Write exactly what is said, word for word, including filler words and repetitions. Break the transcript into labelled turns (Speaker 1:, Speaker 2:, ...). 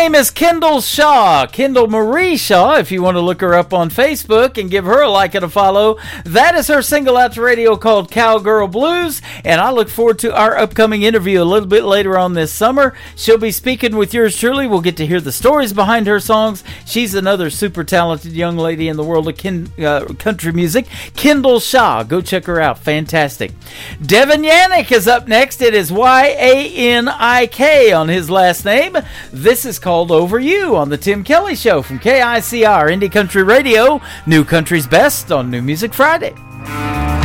Speaker 1: name is Kendall Shaw, Kendall Marie Shaw, if you want to look her up on Facebook and give her a like and a follow. That is her single out to radio called Cowgirl Blues, and I look forward to our upcoming interview a little bit later on this summer. She'll be speaking with yours truly. We'll get to hear the stories behind her songs. She's another super talented young lady in the world of kin, uh, country music. Kendall Shaw, go check her out. Fantastic. Devin Yannick is up next. It is Y A N I K on his last name. This is called Over You on the Tim Kelly Show from K I C R Indie Country Radio, New Country's Best on New Music Friday.